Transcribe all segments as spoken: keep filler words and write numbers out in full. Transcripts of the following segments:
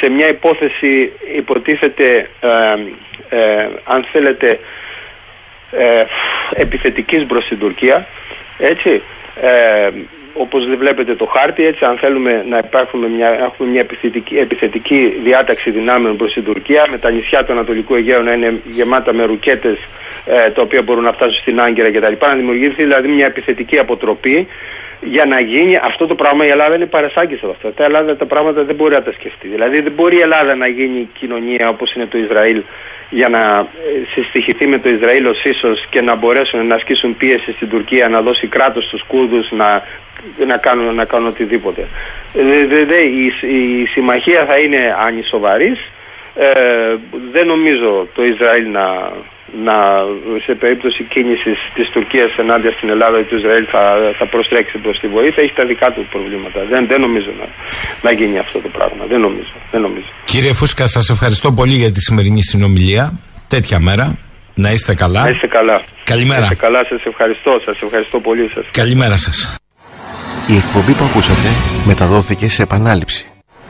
σε μια υπόθεση υποτίθεται, ε, ε, αν θέλετε, ε, επιθετικής προς την Τουρκία, έτσι, ε, όπως δεν βλέπετε το χάρτη, έτσι, αν θέλουμε να υπάρχουμε μια, έχουμε μια επιθετική, επιθετική διάταξη δυνάμεων προς την Τουρκία, με τα νησιά του Ανατολικού Αιγαίου να είναι γεμάτα με ρουκέτες, ε, τα οποία μπορούν να φτάσουν στην Άγκυρα κτλ. Να δημιουργηθεί δηλαδή μια επιθετική αποτροπή για να γίνει αυτό το πράγμα. Η Ελλάδα είναι παρασάγκη σε αυτό. Τα Ελλάδα τα πράγματα δεν μπορεί να τα σκεφτεί. Δηλαδή δεν μπορεί η Ελλάδα να γίνει κοινωνία όπως είναι το Ισραήλ, για να συστοιχηθεί με το Ισραήλ ως ίσως και να μπορέσουν να ασκήσουν πίεση στην Τουρκία, να δώσει κράτος στους Κούρδους, να, να, κάνουν, να κάνουν οτιδήποτε. Δε, δε, δε, η, η συμμαχία θα είναι ανισοβαρής. Ε, δεν νομίζω το Ισραήλ να, να σε περίπτωση κίνησης της Τουρκίας ενάντια στην Ελλάδα ή του Ισραήλ θα, θα προστρέξει προς τη βοήθεια. Έχει τα δικά του προβλήματα. Δεν, δεν νομίζω να, να γίνει αυτό το πράγμα. Δεν νομίζω, δεν νομίζω. Κύριε Φούσκα, σας ευχαριστώ πολύ για τη σημερινή συνομιλία. Τέτοια μέρα. Να είστε καλά. Να είστε καλά. Καλημέρα. Να είστε καλά, σας ευχαριστώ. Σας ευχαριστώ πολύ σας. Καλημέρα σας. Η εκπομπή που ακούσατε μεταδόθηκε σε επανάληψη.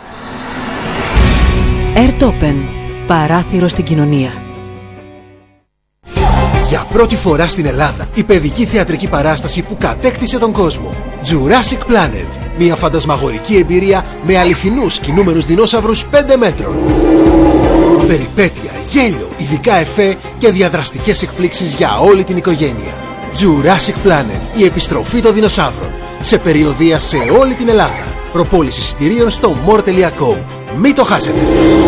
Airtopen. Παράθυρο στην κοινωνία. Για πρώτη φορά στην Ελλάδα, η παιδική θεατρική παράσταση που κατέκτησε τον κόσμο. Jurassic Planet. Μια φαντασμαγορική εμπειρία με αληθινούς κινούμενους δεινόσαυρους πέντε μέτρων. Περιπέτεια, γέλιο, ειδικά εφέ και διαδραστικές εκπλήξεις για όλη την οικογένεια. Jurassic Planet. Η επιστροφή των δεινοσαύρων. Σε περιοδεία σε όλη την Ελλάδα. Προπόληση εισιτηρίων στο more τελεία com. Μην το χάσετε!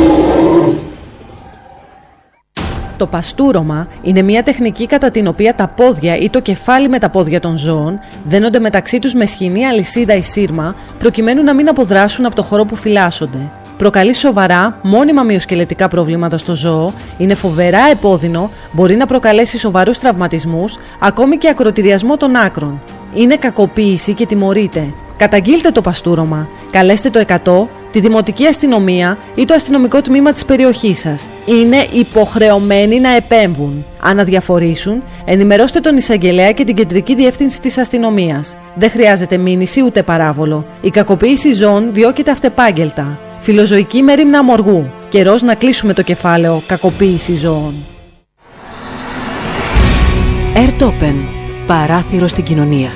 Το παστούρωμα είναι μια τεχνική κατά την οποία τα πόδια ή το κεφάλι με τα πόδια των ζώων δένονται μεταξύ τους με σχοινή αλυσίδα ή σύρμα προκειμένου να μην αποδράσουν από το χώρο που φυλάσσονται. Προκαλεί σοβαρά, μόνιμα μυοσκελετικά προβλήματα στο ζώο, είναι φοβερά επώδυνο, μπορεί να προκαλέσει σοβαρούς τραυματισμούς, ακόμη και ακροτηριασμό των άκρων. Είναι κακοποίηση και τιμωρείται. Καταγγείλτε το παστούρωμα. Καλέστε το εκατό, τη Δημοτική Αστυνομία ή το αστυνομικό τμήμα της περιοχής σας. Είναι υποχρεωμένοι να επέμβουν. Αν αδιαφορήσουν, ενημερώστε τον εισαγγελέα και την κεντρική διεύθυνση της αστυνομίας. Δεν χρειάζεται μήνυση ούτε παράβολο. Η κακοποίηση ζώων διώκεται αυτεπάγγελτα. Φιλοζωική μερίμνα αμοργού. Καιρός να κλείσουμε το κεφάλαιο κακοποίηση ζώων. Airtopen. Παράθυρο στην κοινωνία.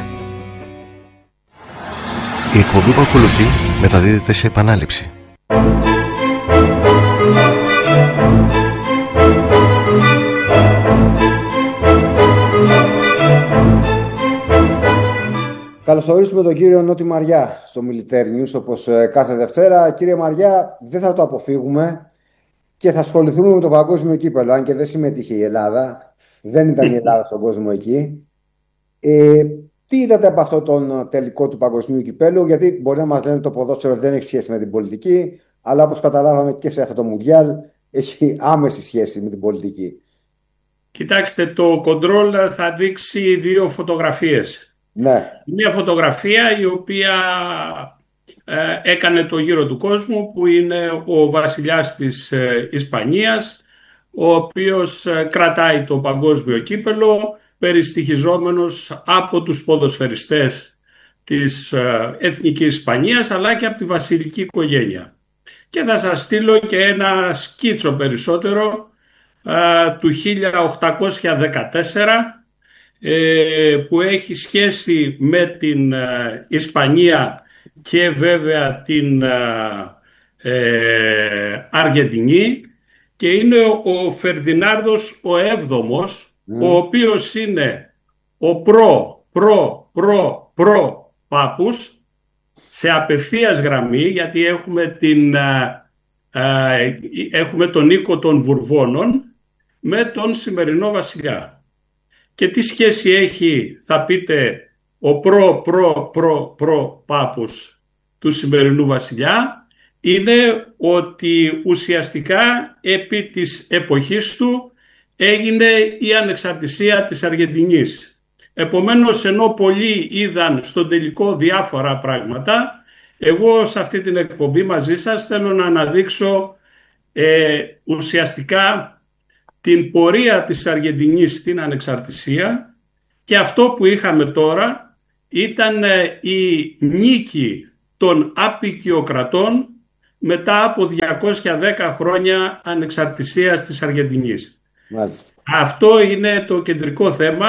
Η εκπομπή που ακολουθεί μεταδίδεται σε επανάληψη. Καλωσορίσουμε τον κύριο Νότι Μαριά στο Military News, όπως κάθε Δευτέρα. Κύριε Μαριά, δεν θα το αποφύγουμε και θα ασχοληθούμε με το παγκόσμιο κύπελλο, αν και δεν συμμετείχε η Ελλάδα. Δεν ήταν η Ελλάδα στον κόσμο εκεί. Ε, τι είδατε από αυτό τον τελικό του παγκοσμίου κυπέλλου? Γιατί μπορεί να μας λένε το ποδόσφαιρο δεν έχει σχέση με την πολιτική, αλλά όπως καταλάβαμε και σε αυτό το Μουντιάλ έχει άμεση σχέση με την πολιτική. Κοιτάξτε, το κοντρόλ θα δείξει δύο φωτογραφίες. Ναι. Μια φωτογραφία η οποία ε, έκανε το γύρο του κόσμου, που είναι ο βασιλιάς της ε, Ισπανίας, ο οποίος ε, κρατάει το παγκόσμιο κύπελλο, περιστοιχιζόμενος από τους ποδοσφαιριστές της ε, Εθνικής Ισπανίας, αλλά και από τη βασιλική οικογένεια. Και θα σας στείλω και ένα σκίτσο περισσότερο ε, του χίλια οκτακόσια δεκατέσσερα, που έχει σχέση με την ε, Ισπανία και βέβαια την ε, Αργεντινή, και είναι ο Φερδινάνδος ο έβδομος, mm. ο οποίος είναι ο προ προ προ προ πάπους σε απευθείας γραμμή, γιατί έχουμε, την, ε, ε, έχουμε τον οίκο των Βουρβώνων με τον σημερινό βασιλιά. Και τι σχέση έχει, θα πείτε, ο προ προ προ προ πάπους του σημερινού βασιλιά? Είναι ότι ουσιαστικά επί της εποχής του έγινε η ανεξαρτησία της Αργεντινής. Επομένως, ενώ πολλοί είδαν στον τελικό διάφορα πράγματα, εγώ σε αυτή την εκπομπή μαζί σας θέλω να αναδείξω ε, ουσιαστικά την πορεία της Αργεντινής στην ανεξαρτησία, και αυτό που είχαμε τώρα ήταν η νίκη των απικιοκρατών μετά από διακόσια δέκα χρόνια ανεξαρτησίας της Αργεντινής. Μάλιστα. Αυτό είναι το κεντρικό θέμα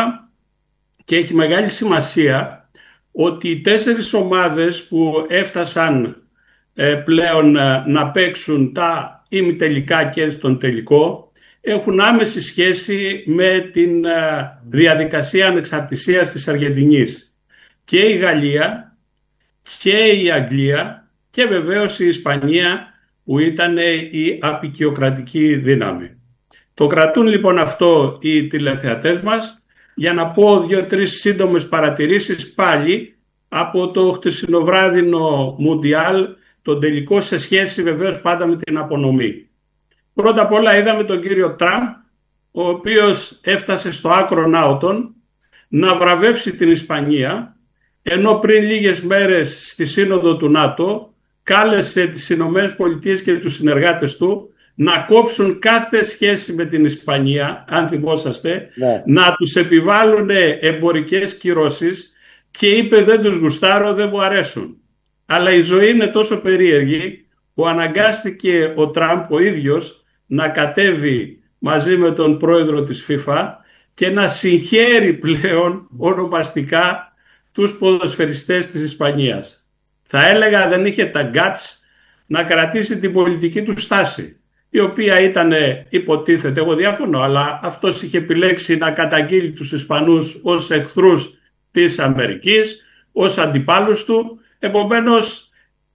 και έχει μεγάλη σημασία ότι οι τέσσερις ομάδες που έφτασαν ε, πλέον ε, να παίξουν τα ημιτελικά και στον τελικό έχουν άμεση σχέση με την ε, διαδικασία ανεξαρτησίας της Αργεντινής. Και η Γαλλία και η Αγγλία και βεβαίως η Ισπανία που ήταν η αποικιοκρατική δύναμη. Το κρατούν λοιπόν αυτό οι τηλεθεατές μας. Για να πω δύο-τρεις σύντομες παρατηρήσεις πάλι από το χτεσινοβράδινο Μουντιάλ, τον τελικό σε σχέση βεβαίως πάντα με την απονομή. Πρώτα απ' όλα είδαμε τον κύριο Τραμπ, ο οποίος έφτασε στο άκρο ναότον να βραβεύσει την Ισπανία, ενώ πριν λίγες μέρες στη Σύνοδο του ΝΑΤΟ κάλεσε τις Ηνωμένες Πολιτείες και τους συνεργάτες του να κόψουν κάθε σχέση με την Ισπανία, αν θυμόσαστε, ναι. να τους επιβάλλουν εμπορικές κυρώσεις και είπε δεν τους γουστάρω, δεν μου αρέσουν. Αλλά η ζωή είναι τόσο περίεργη που αναγκάστηκε ο Τραμπ ο ίδιος να κατέβει μαζί με τον πρόεδρο της FIFA και να συγχαίρει πλέον ονομαστικά τους ποδοσφαιριστές της Ισπανίας. Θα έλεγα δεν είχε τα guts να κρατήσει την πολιτική του στάση, η οποία ήταν, υποτίθεται, εγώ διαφωνώ, αλλά αυτός είχε επιλέξει να καταγγείλει τους Ισπανούς ως εχθρούς της Αμερικής, ως αντιπάλους του, επομένως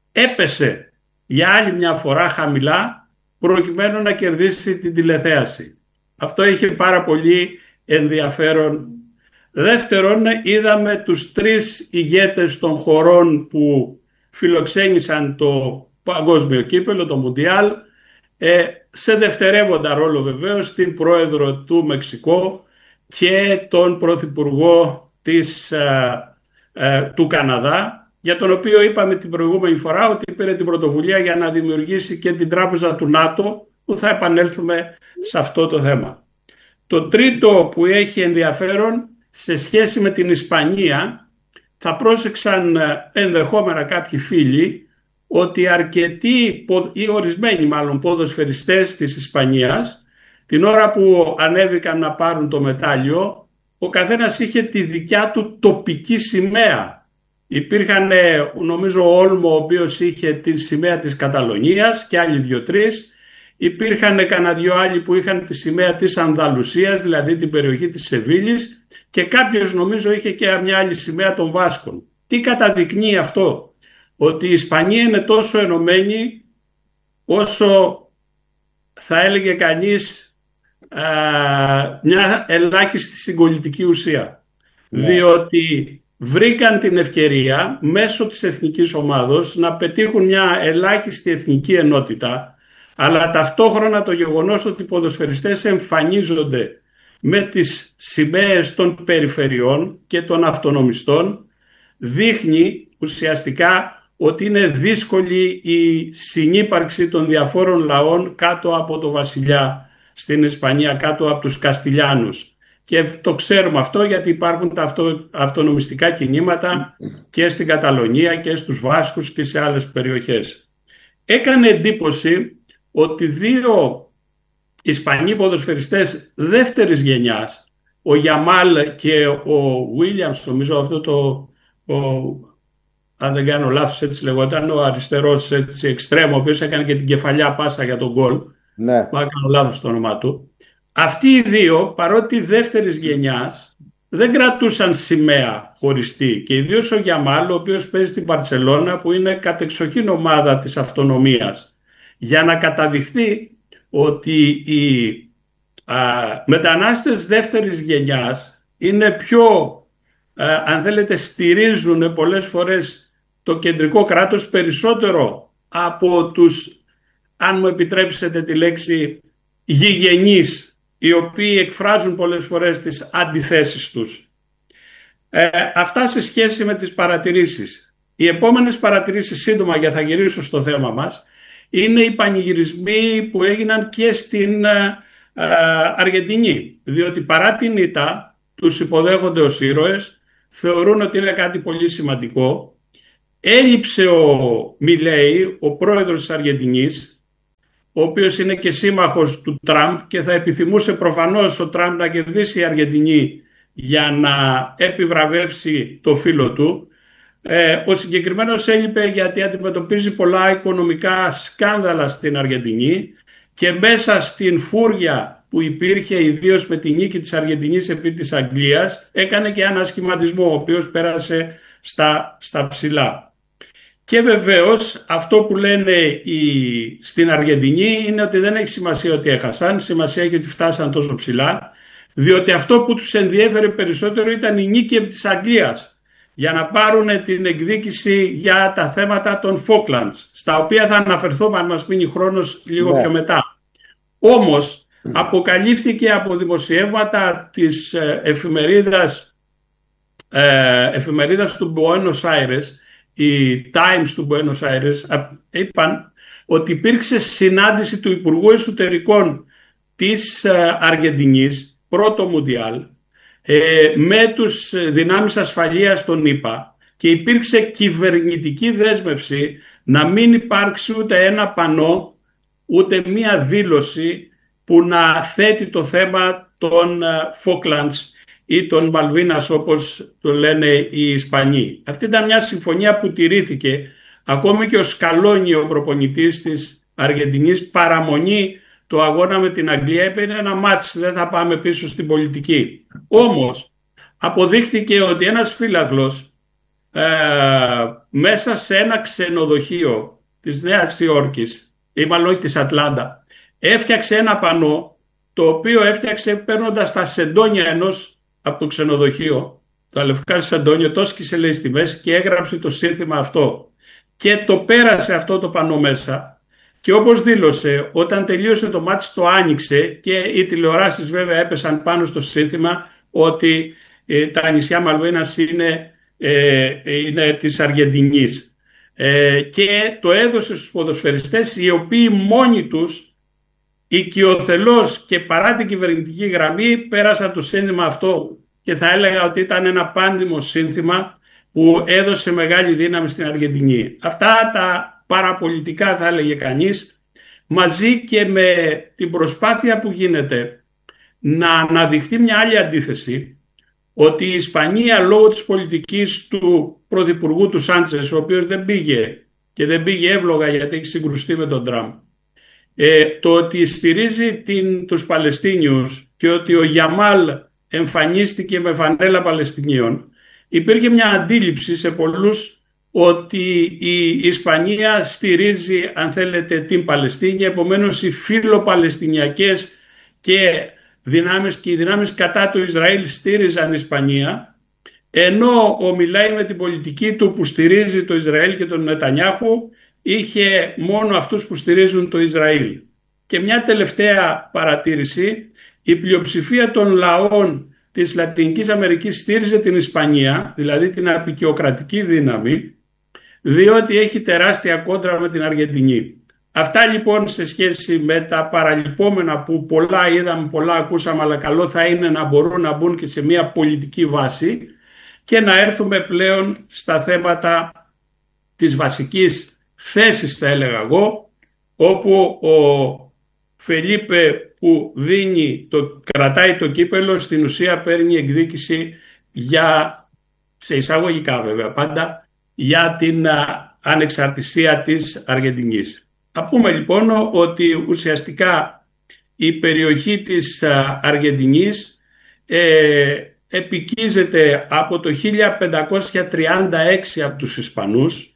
έπεσε για άλλη μια φορά χαμηλά προκειμένου να κερδίσει την τηλεθέαση. Αυτό είχε πάρα πολύ ενδιαφέρον. Δεύτερον, είδαμε τους τρεις ηγέτες των χωρών που φιλοξένησαν το παγκόσμιο κύπελλο, το Μουντιάλ, Ε, σε δευτερεύοντα ρόλο βεβαίως την πρόεδρο του Μεξικό και τον πρωθυπουργό της, ε, ε, του Καναδά, για τον οποίο είπαμε την προηγούμενη φορά ότι πήρε την πρωτοβουλία για να δημιουργήσει και την τράπεζα του ΝΑΤΟ, που θα επανέλθουμε σε αυτό το θέμα. Το τρίτο που έχει ενδιαφέρον σε σχέση με την Ισπανία, θα πρόσεξαν ενδεχόμενα κάποιοι φίλοι ότι αρκετοί ή ορισμένοι μάλλον ποδοσφαιριστές της Ισπανίας, την ώρα που ανέβηκαν να πάρουν το μετάλλιο, ο καθένας είχε τη δικιά του τοπική σημαία. Υπήρχαν νομίζω ο Όλμο, ο οποίος είχε τη σημαία της Καταλωνίας και άλλοι δύο-τρεις. Υπήρχαν κανένα δυο άλλοι που είχαν τη σημαία της Ανδαλουσίας, δηλαδή την περιοχή της Σεβίλης, και κάποιος νομίζω είχε και μια άλλη σημαία των Βάσκων. Τι καταδεικνύει αυτό? Ότι η Ισπανία είναι τόσο ενωμένη όσο θα έλεγε κανείς α, μια ελάχιστη συγκολητική ουσία. Yeah. Διότι βρήκαν την ευκαιρία μέσω της εθνικής ομάδος να πετύχουν μια ελάχιστη εθνική ενότητα, αλλά ταυτόχρονα το γεγονός ότι οι ποδοσφαιριστές εμφανίζονται με τις σημαίες των περιφερειών και των αυτονομιστών δείχνει ουσιαστικά ότι είναι δύσκολη η συνύπαρξη των διαφόρων λαών κάτω από το βασιλιά στην Ισπανία, κάτω από τους Καστιλιάνους. Και το ξέρουμε αυτό γιατί υπάρχουν τα αυτο, αυτονομιστικά κινήματα και στην Καταλωνία και στους Βάσκους και σε άλλες περιοχές. Έκανε εντύπωση ότι δύο Ισπανοί ποδοσφαιριστές δεύτερης γενιάς, ο Γιαμάλ και ο Βίλιαμς, νομίζω αυτό το... Ο, αν δεν κάνω λάθος έτσι λεγόταν, ο αριστερός έτσι, εξτρέμο, ο οποίος έκανε και την κεφαλιά πάσα για τον γκολ. Ναι. Αν κάνω λάθος το όνομα του. Αυτοί οι δύο, παρότι δεύτερης γενιάς, δεν κρατούσαν σημαία χωριστή. Και ιδίως ο Γιαμάλ, ο οποίος παίζει στην Μπαρτσελώνα, που είναι κατεξοχήν ομάδα της αυτονομίας. Για να καταδειχθεί ότι οι α, μετανάστες δεύτερης γενιάς είναι πιο, α, αν θέλετε, στηρίζουν πολλές φορές το κεντρικό κράτος περισσότερο από τους, αν μου επιτρέψετε τη λέξη, γηγενείς, οι οποίοι εκφράζουν πολλές φορές τις αντιθέσεις τους. Ε, αυτά σε σχέση με τις παρατηρήσεις. Οι επόμενες παρατηρήσεις, σύντομα, για θα γυρίσω στο θέμα μας, είναι οι πανηγυρισμοί που έγιναν και στην α, α, Αργεντινή. Διότι παρά την ήττα τους υποδέχονται ως ήρωες, θεωρούν ότι είναι κάτι πολύ σημαντικό έλειψε ο Μιλέι, ο πρόεδρος της Αργεντινής, ο οποίος είναι και σύμμαχος του Τραμπ και θα επιθυμούσε προφανώς ο Τραμπ να κερδίσει η Αργεντινή για να επιβραβεύσει το φίλο του. Ε, ο συγκεκριμένος έλειπε γιατί αντιμετωπίζει πολλά οικονομικά σκάνδαλα στην Αργεντινή και μέσα στην φούρια που υπήρχε ιδίως με τη νίκη της Αργεντινής επί της Αγγλίας έκανε και ένα σχηματισμό ο οποίος πέρασε στα, στα ψηλά. Και βεβαίως αυτό που λένε οι, στην Αργεντινή είναι ότι δεν έχει σημασία ότι έχασαν, σημασία έχει ότι φτάσαν τόσο ψηλά, διότι αυτό που τους ενδιέφερε περισσότερο ήταν η νίκη επί της Αγγλίας για να πάρουν την εκδίκηση για τα θέματα των Falklands, στα οποία θα αναφερθώ αν μας μείνει χρόνος λίγο yeah. πιο μετά. Όμως mm. αποκαλύφθηκε από δημοσιεύματα της εφημερίδας, ε, εφημερίδας του Buenos Aires, οι Times του Buenos Aires, είπαν ότι υπήρξε συνάντηση του Υπουργού Εσωτερικών της Αργεντινής, πρώτο Μουντιάλ, με τους δυνάμεις ασφαλείας των ΗΠΑ και υπήρξε κυβερνητική δέσμευση να μην υπάρξει ούτε ένα πανό, ούτε μία δήλωση που να θέτει το θέμα των Falklands ή των Μαλβίνας όπως το λένε οι Ισπανοί. Αυτή ήταν μια συμφωνία που τηρήθηκε. Ακόμη και ο Σκαλόνι, ο προπονητής της Αργεντινής, παραμονή το αγώνα με την Αγγλία, είπε είναι ένα μάτς, δεν θα πάμε πίσω στην πολιτική. Όμως αποδείχθηκε ότι ένας φύλαθλος ε, μέσα σε ένα ξενοδοχείο της Νέας Υόρκης ή μάλλον όχι της Ατλάντα έφτιαξε ένα πανό, το οποίο έφτιαξε παίρνοντας τα σεντόνια ενός από το ξενοδοχείο, τα λευκά σεντόνια, το σκίσε λέει στη μέση και έγραψε το σύνθημα αυτό και το πέρασε αυτό το πανό μέσα. Και όπως δήλωσε, όταν τελείωσε το μάτς το άνοιξε και οι τηλεοράσεις βέβαια έπεσαν πάνω στο σύνθημα ότι ε, τα νησιά Μαλβίνας είναι, ε, είναι της Αργεντινής. Ε, και το έδωσε στους ποδοσφαιριστές, οι οποίοι μόνοι τους οικειοθελώς και παρά την κυβερνητική γραμμή πέρασαν το σύνθημα αυτό και θα έλεγα ότι ήταν ένα πάνδημο σύνθημα που έδωσε μεγάλη δύναμη στην Αργεντινή. Αυτά τα παραπολιτικά θα έλεγε κανείς, μαζί και με την προσπάθεια που γίνεται να αναδειχθεί μια άλλη αντίθεση, ότι η Ισπανία λόγω της πολιτικής του πρωθυπουργού του Σάντσες, ο οποίος δεν πήγε και δεν πήγε εύλογα γιατί έχει συγκρουστεί με τον Τραμπ, ε, το ότι στηρίζει την, τους Παλαιστίνιους και ότι ο Γιαμάλ εμφανίστηκε με φανέλα Παλαιστινίων, υπήρχε μια αντίληψη σε πολλούς ότι η Ισπανία στηρίζει, αν θέλετε, την Παλαιστίνη, επομένως οι φιλοπαλαιστινιακές και, δυνάμεις, και οι δυνάμεις κατά του Ισραήλ στήριζαν η Ισπανία, ενώ ο Μιλέι με την πολιτική του που στηρίζει το Ισραήλ και τον Νετανιάχου είχε μόνο αυτούς που στηρίζουν το Ισραήλ. Και μια τελευταία παρατήρηση, η πλειοψηφία των λαών της Λατινικής Αμερικής στήριζε την Ισπανία, δηλαδή την απικιοκρατική δύναμη, διότι έχει τεράστια κόντρα με την Αργεντινή. Αυτά λοιπόν σε σχέση με τα παραλυπόμενα που πολλά είδαμε, πολλά ακούσαμε, αλλά καλό θα είναι να μπορούν να μπουν και σε μια πολιτική βάση και να έρθουμε πλέον στα θέματα της βασικής θέσης, θα έλεγα εγώ, όπου ο Φελίπε που δίνει το, κρατάει το κύπελο, στην ουσία παίρνει εκδίκηση για, σε εισαγωγικά βέβαια πάντα, για την α, ανεξαρτησία της Αργεντινής. Θα πούμε λοιπόν ότι ουσιαστικά η περιοχή της α, Αργεντινής ε, επικίζεται από το χίλια πεντακόσια τριάντα έξι από τους Ισπανούς.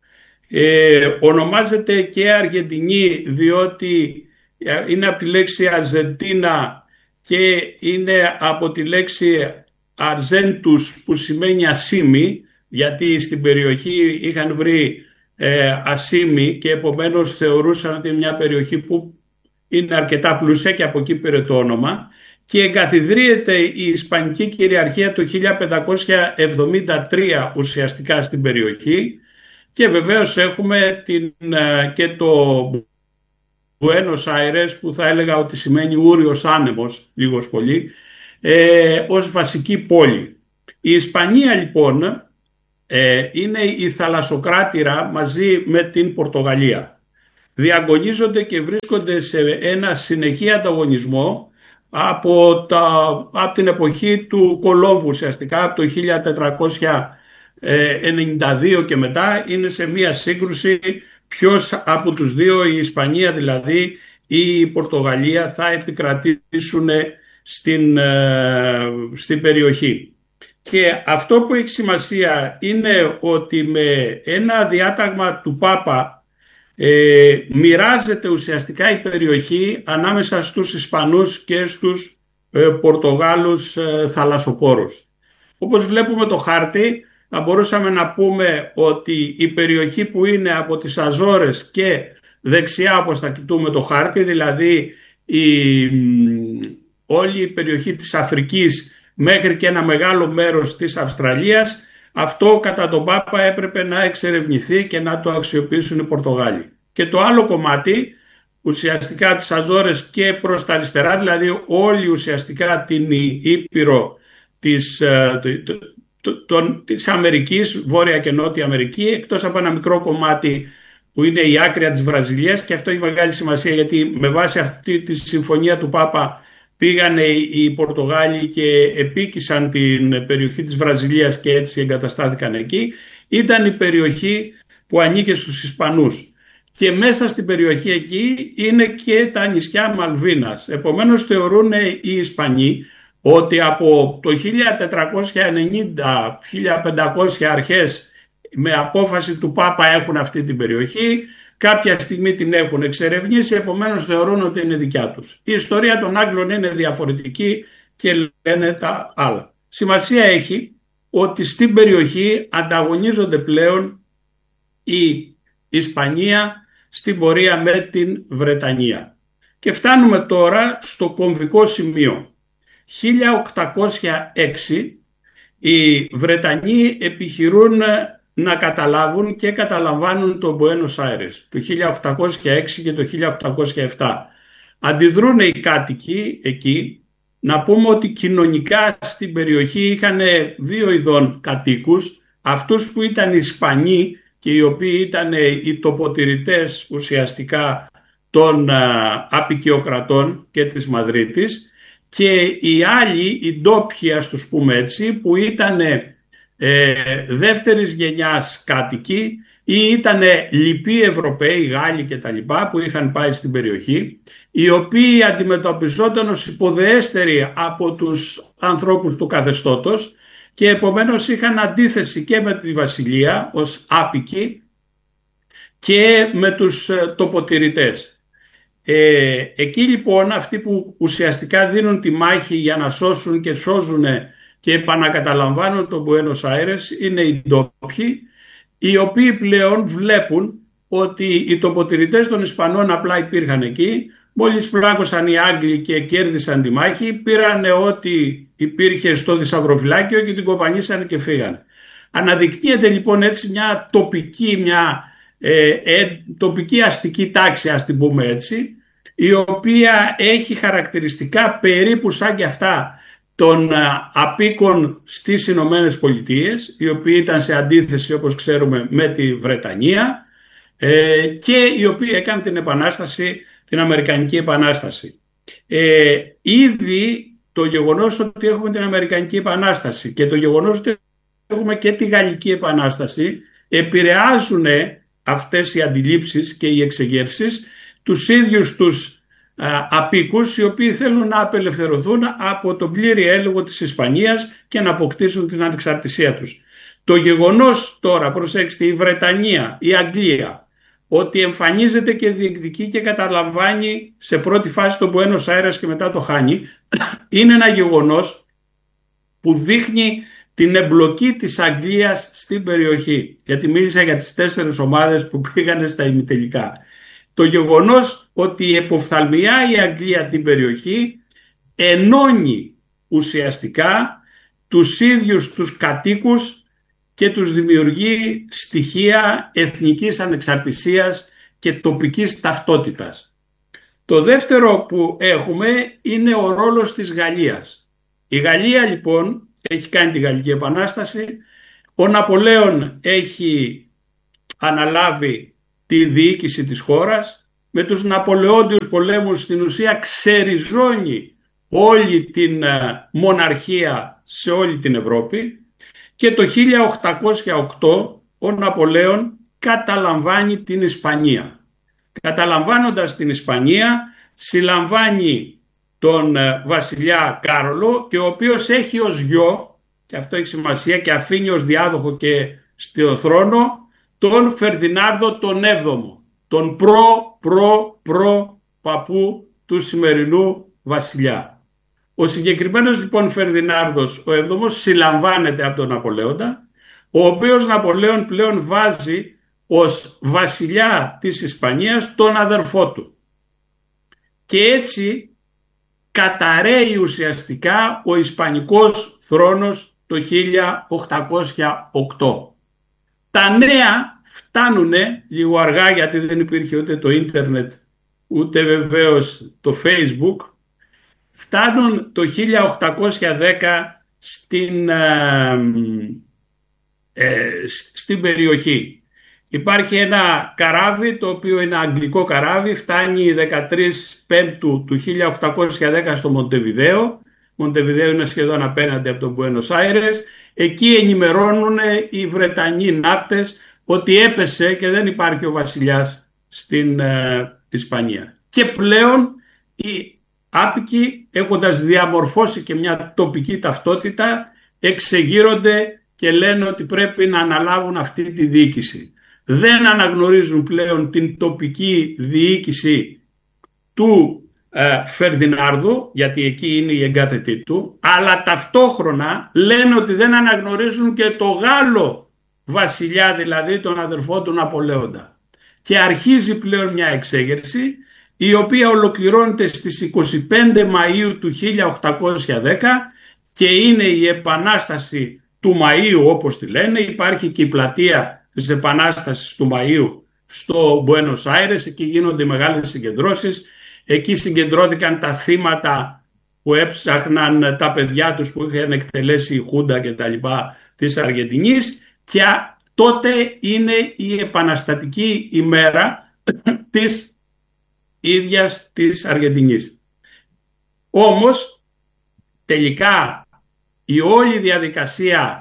Ε, ονομάζεται και Αργεντινή διότι είναι από τη λέξη Αρζεντίνα και είναι από τη λέξη Αρζέντους που σημαίνει ασήμι, γιατί στην περιοχή είχαν βρει ε, ασήμι και επομένως θεωρούσαν ότι είναι μια περιοχή που είναι αρκετά πλούσια και από εκεί πήρε το όνομα, και εγκαθιδρύεται η Ισπανική κυριαρχία το χίλια πεντακόσια εβδομήντα τρία ουσιαστικά στην περιοχή και βεβαίως έχουμε την, και το Buenos Aires που θα έλεγα ότι σημαίνει ούριος άνεμος λίγος πολύ, ε, ως βασική πόλη. Η Ισπανία λοιπόν ε, είναι η θαλασσοκράτηρα μαζί με την Πορτογαλία. Διαγωνίζονται και βρίσκονται σε ένα συνεχή ανταγωνισμό από, τα, από την εποχή του Κολόμβου, ουσιαστικά από το χίλια τετρακόσια ενενήντα δύο και μετά. Είναι σε μια σύγκρουση ποιος από τους δύο, η Ισπανία δηλαδή ή η Πορτογαλία, θα επικρατήσουν στην, στην περιοχή. Και αυτό που έχει σημασία είναι ότι με ένα διάταγμα του Πάπα ε, μοιράζεται ουσιαστικά η περιοχή ανάμεσα στους Ισπανούς και στους ε, Πορτογάλους ε, θαλασσοπόρους. Όπως βλέπουμε το χάρτη, θα μπορούσαμε να πούμε ότι η περιοχή που είναι από τις Αζόρες και δεξιά, όπως θα κοιτούμε το χάρτη, δηλαδή η, όλη η περιοχή της Αφρικής μέχρι και ένα μεγάλο μέρος της Αυστραλίας, αυτό κατά τον Πάπα έπρεπε να εξερευνηθεί και να το αξιοποιήσουν οι Πορτογάλοι. Και το άλλο κομμάτι, ουσιαστικά από τις Αζόρες και προς τα αριστερά, δηλαδή όλη ουσιαστικά την Ήπειρο της, το, το, το, της Αμερικής, Βόρεια και Νότια Αμερική, εκτός από ένα μικρό κομμάτι που είναι η άκρια της Βραζιλίας, και αυτό έχει μεγάλη σημασία γιατί με βάση αυτή τη συμφωνία του Πάπα πήγανε οι Πορτογάλοι και επίκησαν την περιοχή της Βραζιλίας και έτσι εγκαταστάθηκαν εκεί. Ήταν η περιοχή που ανήκε στους Ισπανούς. Και μέσα στην περιοχή εκεί είναι και τα νησιά Μαλβίνας. Επομένως θεωρούν οι Ισπανοί ότι από το χίλια τετρακόσια ενενήντα χίλια πεντακόσια αρχές με απόφαση του Πάπα έχουν αυτή την περιοχή. Κάποια στιγμή την έχουν εξερευνήσει, επομένως θεωρούν ότι είναι δικιά τους. Η ιστορία των Άγγλων είναι διαφορετική και λένε τα άλλα. Σημασία έχει ότι στην περιοχή ανταγωνίζονται πλέον η Ισπανία στην πορεία με την Βρετανία. Και φτάνουμε τώρα στο κομβικό σημείο. χίλια οκτακόσια έξι οι Βρετανοί επιχειρούν να καταλάβουν και καταλαμβάνουν το Μπουένος Άιρες το χίλια οκτακόσια έξι και το χίλια οκτακόσια επτά. Αντιδρούν οι κάτοικοι εκεί. Να πούμε ότι κοινωνικά στην περιοχή είχαν δύο ειδών κατοίκους, αυτούς που ήταν Ισπανοί και οι οποίοι ήταν οι τοποτηρητές ουσιαστικά των απικιοκρατών και της Μαδρίτης, και οι άλλοι, οι ντόπιοι ας τους πούμε έτσι, που ήταν ε, δεύτερης γενιάς κάτοικοι ή ήταν λοιποί Ευρωπαίοι, Γάλλοι και τα λοιπά που είχαν πάει στην περιοχή, οι οποίοι αντιμετωπιζόταν ως υποδεέστεροι από τους ανθρώπους του καθεστώτος και επομένως είχαν αντίθεση και με τη βασιλεία ως άπικοι και με τους τοποτηρητές. Ε, εκεί λοιπόν αυτοί που ουσιαστικά δίνουν τη μάχη για να σώσουν και σώζουν και επανακαταλαμβάνουν τον Μπουένος Άιρες είναι οι ντόπιοι, οι οποίοι πλέον βλέπουν ότι οι τοποτηρητές των Ισπανών απλά υπήρχαν εκεί. Μόλις πλάκωσαν οι Άγγλοι και κέρδισαν τη μάχη, πήραν ό,τι υπήρχε στο θησαυροφυλάκιο και την κοπανίσαν και φύγαν. Αναδεικνύεται λοιπόν έτσι μια τοπική, μια ε, ε, τοπική αστική τάξη, ας την πούμε έτσι, η οποία έχει χαρακτηριστικά περίπου σαν και αυτά των απίκων στις Ηνωμένες Πολιτείες, οι οποίοι ήταν σε αντίθεση όπως ξέρουμε με τη Βρετανία ε, και οι οποίοι έκαναν την επανάσταση, την Αμερικανική Επανάσταση. Ε, ήδη το γεγονός ότι έχουμε την Αμερικανική Επανάσταση και το γεγονός ότι έχουμε και τη Γαλλική Επανάσταση επηρεάζουν αυτές οι αντιλήψεις και οι εξεγέρσεις τους ίδιους τους α, απίκους, οι οποίοι θέλουν να απελευθερωθούν από τον πλήρη έλεγχο της Ισπανίας και να αποκτήσουν την ανεξαρτησία τους. Το γεγονός τώρα, προσέξτε, η Βρετανία, η Αγγλία, ότι εμφανίζεται και διεκδικεί και καταλαμβάνει σε πρώτη φάση τον Μπουένος Άιρες και μετά το χάνει, είναι ένα γεγονός που δείχνει την εμπλοκή της Αγγλίας στην περιοχή. Γιατί μίλησα για τις τέσσερις ομάδες που πήγανε στα ημιτελικά. Το γεγονός ότι εποφθαλμιά η Αγγλία την περιοχή ενώνει ουσιαστικά τους ίδιους τους κατοίκους και τους δημιουργεί στοιχεία εθνικής ανεξαρτησίας και τοπικής ταυτότητας. Το δεύτερο που έχουμε είναι ο ρόλος της Γαλλίας. Η Γαλλία λοιπόν έχει κάνει τη Γαλλική Επανάσταση, Ο Ναπολέον έχει αναλάβει τη διοίκηση της χώρας. Με τους Ναπολεόντιους πολέμους στην ουσία ξεριζώνει όλη την μοναρχία σε όλη την Ευρώπη και το χίλια οκτακόσια οκτώ ο Ναπολέον καταλαμβάνει την Ισπανία. Καταλαμβάνοντας την Ισπανία συλλαμβάνει τον βασιλιά Κάρολο, και ο οποίος έχει ως γιο, και αυτό έχει σημασία και αφήνει ως διάδοχο και στον θρόνο, τον Φερδινάρδο τον έβδομο, τον προ προ προ παππού του σημερινού βασιλιά. Ο συγκεκριμένος λοιπόν Φερδινάρδος ο έβδομος συλλαμβάνεται από τον Ναπολέοντα, ο οποίος Ναπολέον πλέον βάζει ως βασιλιά της Ισπανίας τον αδερφό του. Και έτσι καταραίει ουσιαστικά ο Ισπανικός θρόνος το χίλια οκτακόσια οκτώ. Τα νέα φτάνουν λίγο αργά, γιατί δεν υπήρχε ούτε το ίντερνετ ούτε βεβαίως το Facebook. Φτάνουν το χίλια οκτακόσια δέκα στην, ε, ε, στην περιοχή. Υπάρχει ένα καράβι, το οποίο είναι αγγλικό καράβι, φτάνει δεκατρείς Πέμπτου του χίλια οκτακόσια δέκα στο Μοντεβιδέο. Μοντεβιδέο είναι σχεδόν απέναντι από τον Μπουένος Άιρες. Εκεί ενημερώνουν οι Βρετανοί ναύτες ότι έπεσε και δεν υπάρχει ο βασιλιάς στην ε, Ισπανία. Και πλέον οι άπικοι, έχοντας διαμορφώσει και μια τοπική ταυτότητα, εξεγείρονται και λένε ότι πρέπει να αναλάβουν αυτή τη διοίκηση. Δεν αναγνωρίζουν πλέον την τοπική διοίκηση του ε, Φερδινάρδου, γιατί εκεί είναι η εγκάθετή του, αλλά ταυτόχρονα λένε ότι δεν αναγνωρίζουν και το Γάλλο βασιλιά, δηλαδή τον αδερφό του Ναπολέοντα. Και αρχίζει πλέον μια εξέγερση, η οποία ολοκληρώνεται στις είκοσι πέντε Μαΐου του χίλια οκτακόσια δέκα και είναι η Επανάσταση του Μαΐου, όπως τη λένε. Υπάρχει και η πλατεία της Επανάστασης του Μαΐου στο Μπουένος Άιρες, εκεί γίνονται μεγάλες συγκεντρώσεις. Εκεί συγκεντρώθηκαν τα θύματα που έψαχναν τα παιδιά τους που είχαν εκτελέσει η Χούντα και τα λοιπά της Αργεντινής, και τότε είναι η επαναστατική ημέρα της ίδιας της Αργεντινής. Όμως τελικά η όλη διαδικασία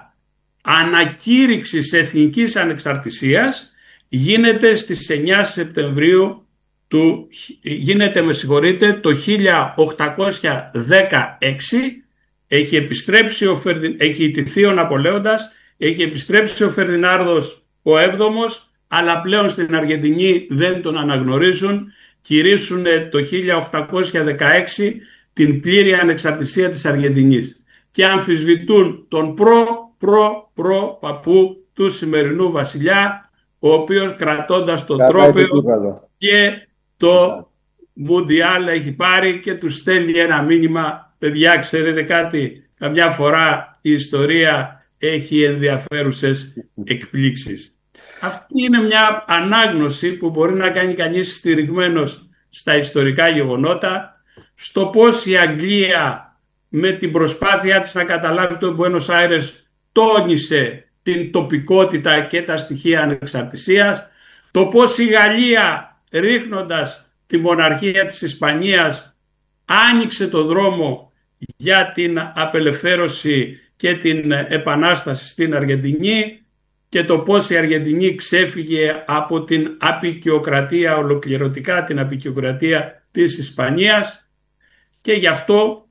ανακήρυξης εθνικής ανεξαρτησίας γίνεται στις εννιά Σεπτεμβρίου του, γίνεται με συγχωρείτε, το χίλια οκτακόσια δεκαέξι. Έχει επιστρέψει ο Φερδι... έχει ιτηθεί ο Ναπολέοντας, έχει επιστρέψει ο Φερδινάρδος ο έβδομος, αλλά πλέον στην Αργεντινή δεν τον αναγνωρίζουν. Κηρύσσουν το χίλια οκτακόσια δεκαέξι την πλήρη ανεξαρτησία της Αργεντινής και αμφισβητούν τον προ προ προ παππού του σημερινού βασιλιά, ο οποίος κρατώντας τον τρόπαιο και το Μουντιάλ έχει πάρει, και του στέλνει ένα μήνυμα: παιδιά, ξέρετε κάτι, καμιά φορά η ιστορία έχει ενδιαφέρουσες εκπλήξεις. Αυτή είναι μια ανάγνωση που μπορεί να κάνει κανείς στηριγμένος στα ιστορικά γεγονότα, στο πώς η Αγγλία με την προσπάθειά της να καταλάβει τον Μπουένος Άιρες τόνισε την τοπικότητα και τα στοιχεία ανεξαρτησίας, το πώς η Γαλλία, ρίχνοντας τη μοναρχία της Ισπανίας, άνοιξε το δρόμο για την απελευθέρωση και την επανάσταση στην Αργεντινή, και το πώς η Αργεντινή ξέφυγε από την αποικιοκρατία, ολοκληρωτικά την αποικιοκρατία της Ισπανίας. Και γι' αυτό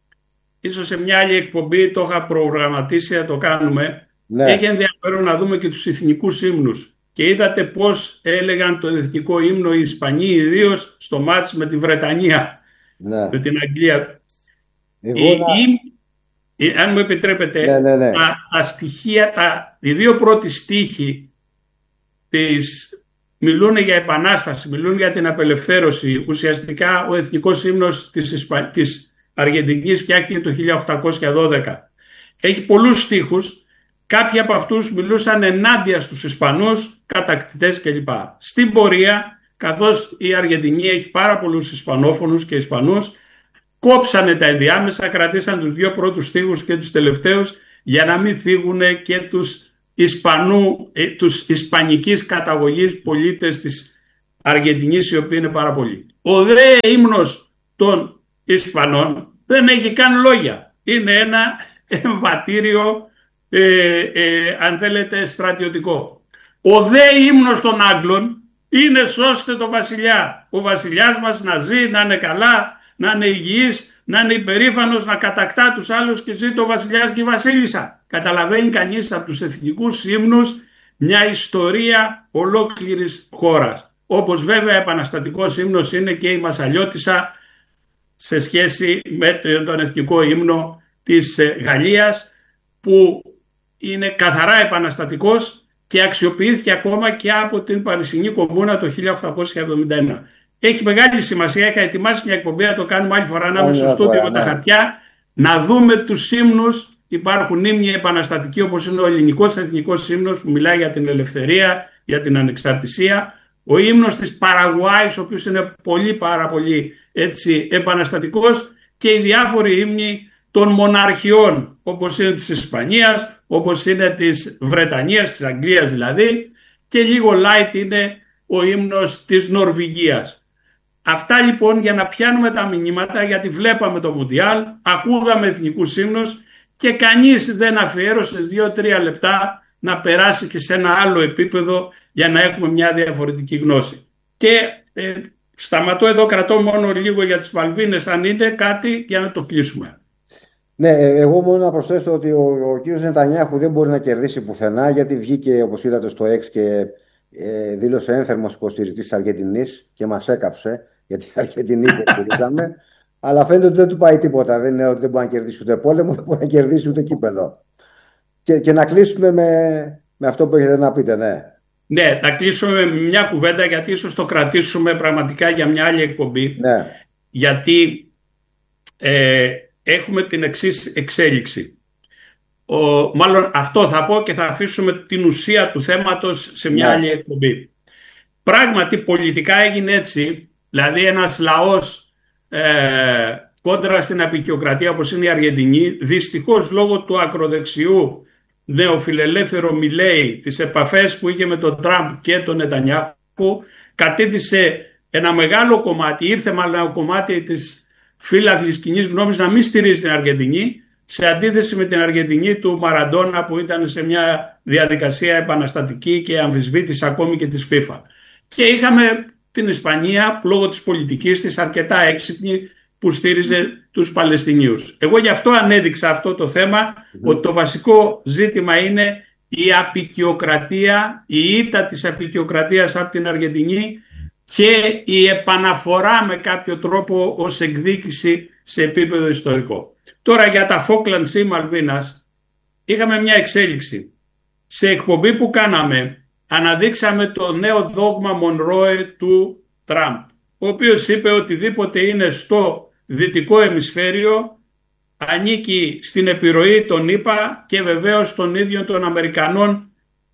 ίσως σε μια άλλη εκπομπή, το είχα προγραμματίσει να το κάνουμε, ναι. Έχει ενδιαφέρον να δούμε και τους εθνικούς ύμνους, και είδατε πώς έλεγαν τον εθνικό ύμνο οι Ισπανοί, ιδίως στο μάτς με τη Βρετανία, ναι. με την Αγγλία. Εγώ η, να... η, αν μου επιτρέπετε, ναι, ναι, ναι. Τα, τα στοιχεία, τα, οι δύο πρώτοι στίχοι της, μιλούν για επανάσταση, μιλούν για την απελευθέρωση. Ουσιαστικά ο εθνικός ύμνος της, Ισπα... της Αργεντινής φτιάχτηκε το χίλια οκτακόσια δώδεκα. Έχει πολλούς στίχους. Κάποιοι από αυτούς μιλούσαν ενάντια στους Ισπανούς, κατακτητές κλπ. Στην πορεία, καθώς η Αργεντινή έχει πάρα πολλούς Ισπανόφωνους και Ισπανούς, κόψανε τα ενδιάμεσα, κρατήσαν τους δύο πρώτους στίχους και τους τελευταίους για να μην φύγουν και τους Ισπανού, ε, τους ισπανικής καταγωγής πολίτες της Αργεντινής, οι οποίοι είναι πάρα πολλοί. Ο δε ύμνος των Ισπανών δεν έχει καν λόγια. Είναι ένα εμβατήριο, ε, ε, αν θέλετε, στρατιωτικό. Ο δε ύμνος των Άγγλων είναι σώστε το βασιλιά. Ο βασιλιάς μας να ζει, να είναι καλά, να είναι υγιής, να είναι υπερήφανος, να κατακτά τους άλλους και ζει το βασιλιάς και η βασίλισσα. Καταλαβαίνει κανείς από τους εθνικούς ύμνους μια ιστορία ολόκληρης χώρας. Όπως βέβαια επαναστατικός ύμνος είναι και η Μασσαλιώτισσα σε σχέση με τον εθνικό ύμνο της Γαλλίας, που είναι καθαρά επαναστατικός και αξιοποιήθηκε ακόμα και από την Παρισινή Κομμούνα το χίλια οκτακόσια εβδομήντα ένα. Έχει μεγάλη σημασία, είχα ετοιμάσει μια εκπομπή, να το κάνουμε άλλη φορά, να είμαι στο στούντιο με τα χαρτιά, να δούμε τους ύμνους. Υπάρχουν ύμνοι επαναστατικοί, όπως είναι ο ελληνικός εθνικός ύμνος που μιλάει για την ελευθερία, για την ανεξαρτησία. Ο ύμνος της Παραγουάης, ο οποίος είναι πολύ πάρα πολύ έτσι επαναστατικός, και οι διάφοροι ύμνοι των μοναρχιών, όπως είναι της Ισπανίας, όπως είναι της Βρετανίας, της Αγγλίας δηλαδή, και λίγο light είναι ο ύμνος της Νορβηγίας. Αυτά λοιπόν για να πιάνουμε τα μηνύματα, γιατί βλέπαμε το Μουντιάλ, ακούγαμε εθνικούς ύμνους και κανείς δεν αφιέρωσε δύο τρία λεπτά να περάσει και σε ένα άλλο επίπεδο για να έχουμε μια διαφορετική γνώση. Και ε, σταματώ εδώ, κρατώ μόνο λίγο για τις Μαλβίνες, αν είναι κάτι για να το κλείσουμε. Ναι, εγώ μόνο να προσθέσω ότι ο, ο κύριος Νετανιάχου δεν μπορεί να κερδίσει πουθενά, γιατί βγήκε, όπως είδατε, στο X και ε, δήλωσε ένθερμος υποστηρικτής της Αργεντινής και μας έκαψε, γιατί η Αργεντινή υποστηρίζαμε. Αλλά φαίνεται ότι δεν του πάει τίποτα. Δεν είναι ότι δεν μπορεί να κερδίσει ούτε πόλεμο, δεν μπορεί να κερδίσει ούτε κύπελο. Και, και να κλείσουμε με, με αυτό που έχετε να πείτε, ναι. Ναι, να κλείσουμε με μια κουβέντα, γιατί ίσως το κρατήσουμε πραγματικά για μια άλλη εκπομπή. Ναι. Γιατί ε, έχουμε την εξής εξέλιξη. Ο, μάλλον αυτό θα πω και θα αφήσουμε την ουσία του θέματος σε μια ναι. άλλη εκπομπή. Πράγματι πολιτικά έγινε έτσι, δηλαδή ένας λαός Ε, κόντρα στην αποικιοκρατία όπως είναι η Αργεντινή, δυστυχώς λόγω του ακροδεξιού νεοφιλελεύθερο Μιλέι, τις επαφές που είχε με τον Τραμπ και τον Νετανιάχου, κατήτησε ένα μεγάλο κομμάτι, ήρθε μάλλον ένα κομμάτι της φύλαθλης κοινής γνώμης να μην στηρίζει την Αργεντινή, σε αντίθεση με την Αργεντινή του Μαραντόνα, που ήταν σε μια διαδικασία επαναστατική και αμφισβήτηση ακόμη και της FIFA. Και είχαμε την Ισπανία, λόγω της πολιτικής της, αρκετά έξυπνη, που στήριζε τους Παλαιστινίους. Εγώ γι' αυτό ανέδειξα αυτό το θέμα, mm-hmm. ότι το βασικό ζήτημα είναι η αποικιοκρατία, η ήττα της αποικιοκρατίας από την Αργεντινή και η επαναφορά με κάποιο τρόπο ως εκδίκηση σε επίπεδο ιστορικό. Τώρα για τα Φόκλαντς ή Μαλβίνας είχαμε μια εξέλιξη. Σε εκπομπή που κάναμε αναδείξαμε το νέο δόγμα Μονρόε του Τραμπ, ο οποίος είπε ότι οτιδήποτε είναι στο δυτικό ημισφαίριο ανήκει στην επιρροή των ΗΠΑ και βεβαίως των ίδιων των Αμερικανών.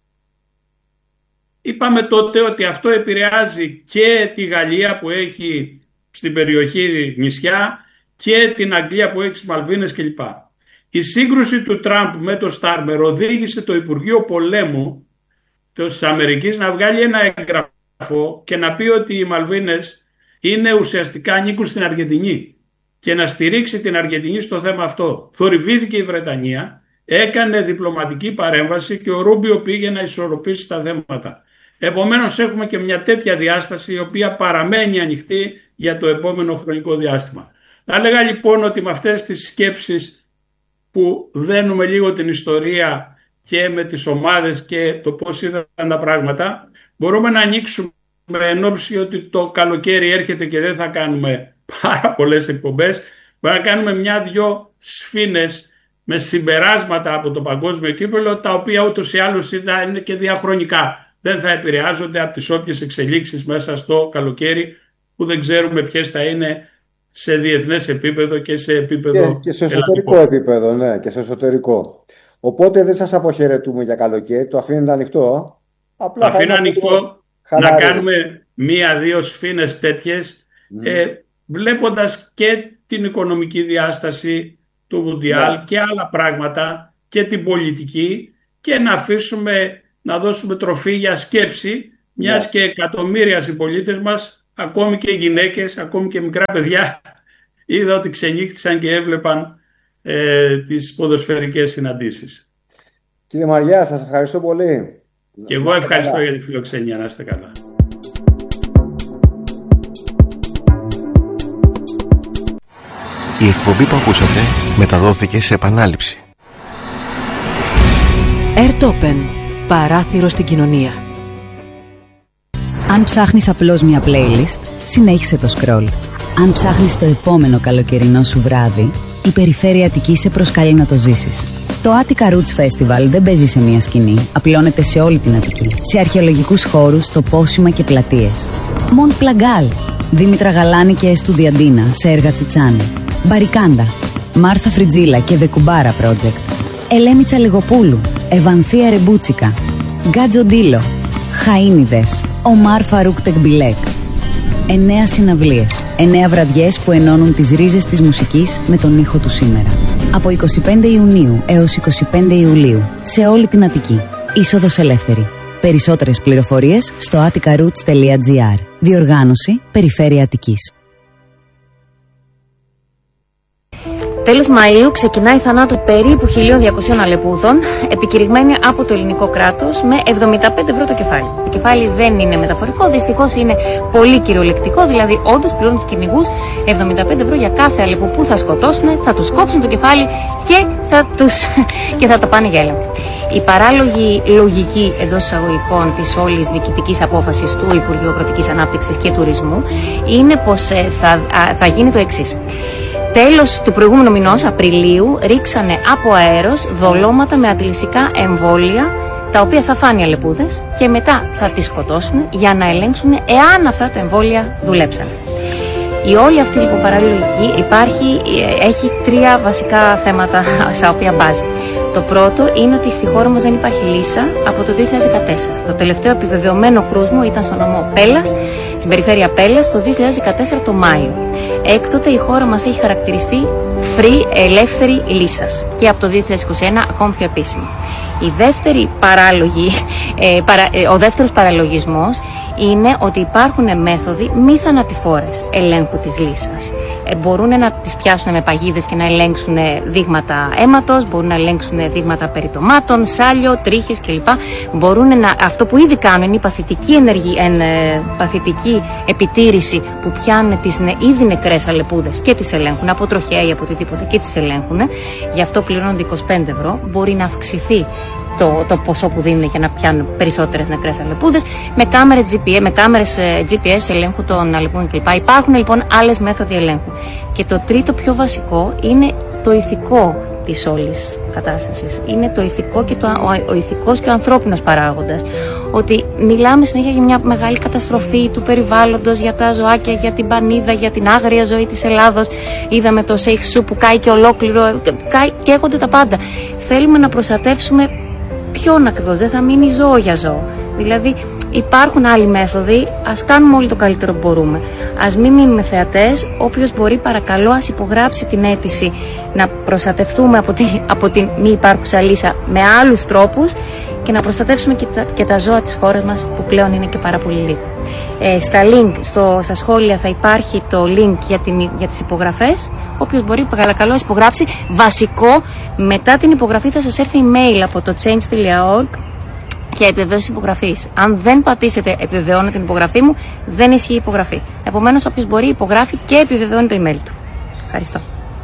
Είπαμε τότε ότι αυτό επηρεάζει και τη Γαλλία που έχει στην περιοχή νησιά και την Αγγλία που έχει τις Μαλβίνες κλπ. Η σύγκρουση του Τραμπ με το Στάρμερ οδήγησε το Υπουργείο Πολέμου της Αμερικής να βγάλει ένα έγγραφο και να πει ότι οι Μαλβίνες είναι ουσιαστικά ανήκουν στην Αργεντινή και να στηρίξει την Αργεντινή στο θέμα αυτό. Θορυβήθηκε η Βρετανία, έκανε διπλωματική παρέμβαση και ο Ρούμπιο πήγε να ισορροπήσει τα θέματα. Επομένως έχουμε και μια τέτοια διάσταση η οποία παραμένει ανοιχτή για το επόμενο χρονικό διάστημα. Θα έλεγα λοιπόν ότι με αυτές τις σκέψεις που δένουμε λίγο την ιστορία και με τις ομάδες και το πώς ήταν τα πράγματα, μπορούμε να ανοίξουμε εν ώψη ότι το καλοκαίρι έρχεται και δεν θα κάνουμε πάρα πολλές εκπομπές, μπορούμε να κάνουμε μια-δυο σφήνες με συμπεράσματα από το παγκόσμιο κύπελλο, τα οποία ούτως ή άλλως είναι και διαχρονικά. Δεν θα επηρεάζονται από τις όποιες εξελίξεις μέσα στο καλοκαίρι, που δεν ξέρουμε ποιες θα είναι σε διεθνές επίπεδο και σε επίπεδο και, και σε εσωτερικό ελλαδικό επίπεδο, ναι, και σε εσωτερικό. Οπότε δεν σας αποχαιρετούμε για καλοκαίρι, το αφήνετε ανοιχτό. Απλά το αφήνω ανοιχτό να κάνουμε μία-δύο σφήνες τέτοιες, mm. ε, βλέποντας και την οικονομική διάσταση του Μουντιάλ yeah. και άλλα πράγματα και την πολιτική και να αφήσουμε, να δώσουμε τροφή για σκέψη, μιας yeah. και εκατομμύρια συμπολίτες μας, ακόμη και γυναίκες, ακόμη και μικρά παιδιά, είδα ότι ξενύχτησαν και έβλεπαν ε, τις ποδοσφαιρικές συναντήσεις. Κύριε Μαριά, σας ευχαριστώ πολύ. Και εγώ ευχαριστώ καλά για τη φιλοξενία. Να είστε καλά. Η εκπομπή που ακούσατε μεταδόθηκε σε επανάληψη. Airtopen. Παράθυρο στην κοινωνία. Αν ψάχνεις απλώς μια playlist, συνέχισε το scroll. Αν ψάχνεις το επόμενο καλοκαιρινό σου βράδυ, η Περιφέρεια Αττικής σε προσκαλεί να το ζήσεις. Το Attica Roots Festival δεν παίζει σε μια σκηνή, απλώνεται σε όλη την Αττική. Σε αρχαιολογικούς χώρους, τοπόσιμα και πλατείες. Μοντ Πλαγκάλ, Δήμητρα Γαλάνη και Εστουδιαντίνα σε έργα Τσιτσάνη. Μπαρικάντα, Μάρθα Φριτζίλα και Βεκουμπάρα Project. Ελέμη Τσαλιγοπούλου, Ευανθία Ρεμπούτσικα. Γκάτζο Ντίλο, Χαΐνιδες, Ομάρ Φαρούκ Τεκμπιλέκ. Εννέα συναυλίες, εννέα βραδιές που ενώνουν τις ρίζες της μουσικής με τον ήχο του σήμερα. Από εικοστή πέμπτη Ιουνίου έως εικοστή πέμπτη Ιουλίου, σε όλη την Αττική. Είσοδος ελεύθερη. Περισσότερες πληροφορίες στο attica roots τελεία gr. Διοργάνωση Περιφέρεια Αττικής. Τέλος Μαΐου ξεκινάει η θανάτου περίπου χίλια διακοσίων αλεπούδων, επικηρυγμένη από το ελληνικό κράτος με εβδομήντα πέντε ευρώ το κεφάλι. Το κεφάλι δεν είναι μεταφορικό, δυστυχώς είναι πολύ κυριολεκτικό, δηλαδή όντως πληρώνουν τους κυνηγούς εβδομήντα πέντε ευρώ για κάθε αλεπού που θα σκοτώσουν, θα τους κόψουν το κεφάλι και θα, τους... και θα τα πάνε για έλεγχο. Η παράλογη λογική εντός εισαγωγικών της όλης διοικητικής απόφασης του Υπουργείου Αγροτικής Ανάπτυξης και Τουρισμού είναι πως θα, θα γίνει το εξής. Τέλος του προηγούμενου μηνός, Απριλίου, ρίξανε από αέρος δολώματα με αντιλυσικά εμβόλια, τα οποία θα φάνε οι αλεπούδες και μετά θα τις σκοτώσουν για να ελέγξουν εάν αυτά τα εμβόλια δουλέψαν. Η όλη αυτή λοιπόν παραλογική υπάρχει, έχει τρία βασικά θέματα στα οποία μπάζει. Το πρώτο είναι ότι στη χώρα μας δεν υπάρχει λύσα από το δύο χιλιάδες δεκατέσσερα. Το τελευταίο επιβεβαιωμένο κρούσμο ήταν στο νομό Πέλλας, στην περιφέρεια Πέλλας, το δύο χιλιάδες δεκατέσσερα το Μάιο. Έκτοτε η χώρα μας έχει χαρακτηριστεί free, ελεύθερη λύσας και από το δύο χιλιάδες είκοσι ένα ακόμη πιο επίσημη. Η δεύτερη παράλογη, ε, παρα, ε, ο δεύτερος παραλογισμός είναι ότι υπάρχουν μέθοδοι μη θανατηφόρες ελέγχου της λύσας. Ε, μπορούν να τις πιάσουν με παγίδες και να ελέγξουν δείγματα αίματος, μπορούν να ελέγξουν δείγματα περιτομάτων, σάλιο, τρίχες κλπ. Μπορούν να, αυτό που ήδη κάνουν είναι η παθητική, ενεργη, εν, ε, παθητική επιτήρηση που πιάνουν τις ν, ήδη νεκρές αλεπούδες και τις ελέγχουν από τροχέα ή από οτιδήποτε και τις ελέγχουν. Γι' αυτό πληρώνονται είκοσι πέντε ευρώ. Μπορεί να αυξηθεί Το, το ποσό που δίνουν για να πιάνουν περισσότερες νεκρές αλεπούδες με κάμερες τζι πι ες, με κάμερες τζι πι ες ελέγχου των αλεπούδων κλπ. Υπάρχουν λοιπόν άλλες μέθοδοι ελέγχου. Και το τρίτο πιο βασικό είναι το ηθικό της όλης κατάστασης. Είναι το ηθικό και το, ο, ο ηθικός και ο ανθρώπινος παράγοντας. Ότι μιλάμε συνέχεια για μια μεγάλη καταστροφή του περιβάλλοντος, για τα ζωάκια, για την πανίδα, για την άγρια ζωή της Ελλάδος. Είδαμε το Σέιχ-Σου που κάει και ολόκληρο, κάει, καίγονται τα πάντα. Θέλουμε να προστατεύσουμε ποιον ακριβώς, δεν θα μείνει ζώο για ζώο. Δηλαδή υπάρχουν άλλοι μέθοδοι, ας κάνουμε όλοι το καλύτερο που μπορούμε. Ας μην μείνουμε θεατές, όποιος μπορεί παρακαλώ ας υπογράψει την αίτηση να προστατευτούμε από, τη, από την μη υπάρχουσα λύσα με άλλους τρόπους και να προστατεύσουμε και τα, και τα ζώα της χώρας μας που πλέον είναι και πάρα πολύ λίγο. Ε, στα link, στο, στα σχόλια θα υπάρχει το link για, την, για τις υπογραφές. Όποιος μπορεί παρακαλώ υπογράψει. Βασικό, μετά την υπογραφή θα σας έρθει email από το change τελεία org για επιβεβαίωση υπογραφής. Αν δεν πατήσετε επιβεβαιώνω την υπογραφή μου, δεν ισχύει η υπογραφή. Επομένως όποιος μπορεί υπογράφει και επιβεβαιώνει το email του. Ευχαριστώ.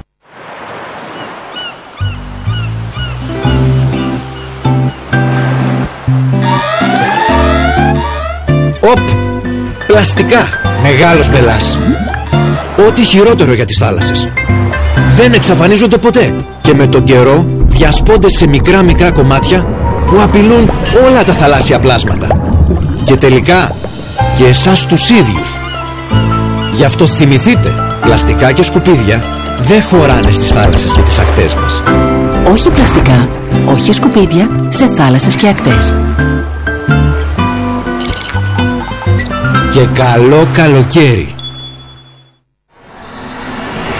Οπ! Πλαστικά! Μεγάλος μπελάς! Ό,τι χειρότερο για τις θάλασσες. Δεν εξαφανίζονται ποτέ και με τον καιρό διασπώνται σε μικρά μικρά κομμάτια που απειλούν όλα τα θαλάσσια πλάσματα. Και τελικά και εσάς τους ίδιους. Γι' αυτό θυμηθείτε, πλαστικά και σκουπίδια δεν χωράνε στις θάλασσες και τις ακτές μας. Όχι πλαστικά, όχι σκουπίδια σε θάλασσες και ακτές. Και καλό καλοκαίρι.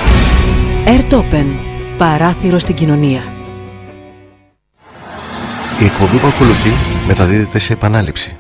Airtopen. Παράθυρο στην κοινωνία. Η εκπομπή που ακολουθεί μεταδίδεται σε επανάληψη.